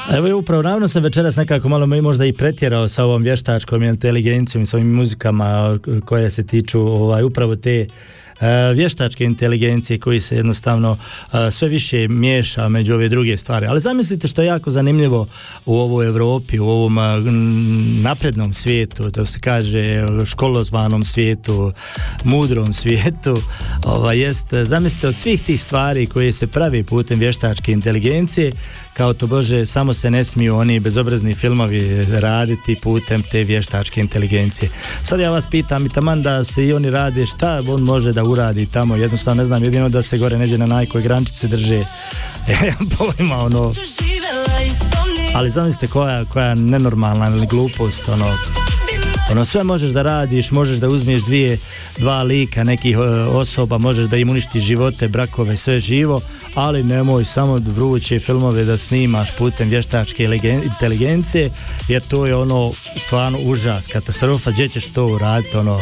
Evo upravo ravno sam večeras nekako malo možda i pretjerao sa ovom vještačkom inteligencijom i s ovim muzikama koje se tiču upravo te vještačke inteligencije koji se jednostavno sve više miješa među ove druge stvari. Ali zamislite što je jako zanimljivo u ovoj Europi, u ovom naprednom svijetu, to se kaže školozvanom svijetu, mudrom svijetu, zamislite od svih tih stvari koje se pravi putem vještačke inteligencije, kao to Bože, samo se ne smiju oni bezobrazni filmovi raditi putem te vještačke inteligencije. Sad ja vas pitam i taman da se i oni rade, šta on može da uradi tamo, jednostavno ne znam, jedino da se gore neđe na najkoj grančici drže pojma ali zamislite koja nenormalna ili glupost sve možeš da radiš, možeš da uzmeš dva lika nekih osoba, možeš da im uništiš živote, brakove, sve živo, ali nemoj samo vruće filmove da snimaš putem vještačke inteligencije, jer to je stvarno užas, katastrofa, gdje ćeš to uraditi,